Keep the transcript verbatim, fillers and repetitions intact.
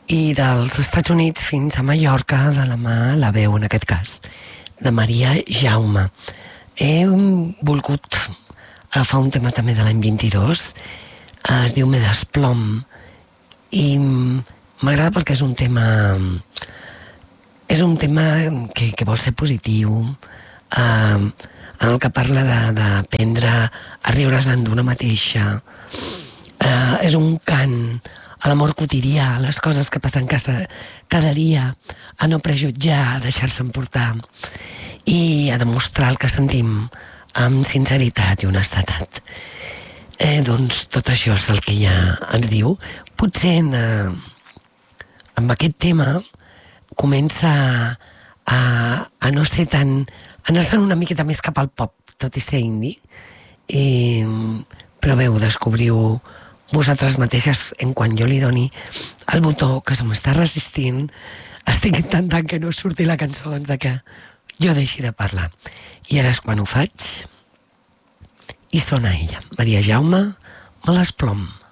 i dels Estats Units fins a Mallorca, de la mà, la veu en aquest cas, de Maria Jaume. He volgut agafar un tema també de l'any vint-i-dos, es diu Me desplom, i m'agrada perquè és un tema és un tema que, que vol ser positiu, eh, en el que parla d'aprendre a riure's d'una mateixa. Eh, és un cant a l'amor quotidià, a les coses que passen casa, cada dia, a no prejutjar, a deixar-se emportar i a demostrar el que sentim amb sinceritat i honestedat. Eh, doncs tot això és el que ja ens diu. Potser en, eh, amb aquest tema comença a, a no ser tan... a anar-se'n una miqueta més cap al pop, tot i ser indie. I, però bé, ho descobriu vosaltres mateixes en quan jo li doni el botó que se m'està resistint. Estic intentant que no surti la cançó abans de que jo deixi de parlar. I ara és quan ho faig i sona ella, Maria Jaume, Me desplom.